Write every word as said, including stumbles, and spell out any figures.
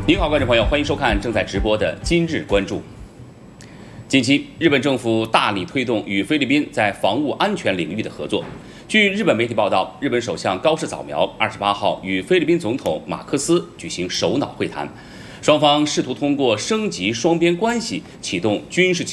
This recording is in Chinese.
您好，观众朋友，欢迎收看正在直播的《今日关注》。近期，日本政府大力推动与菲律宾在防务安全领域的合作。据日本媒体报道，日本首相高市早苗二十八号与菲律宾总统马克思举行首脑会谈，双方试图通过升级双边关系，启动军事。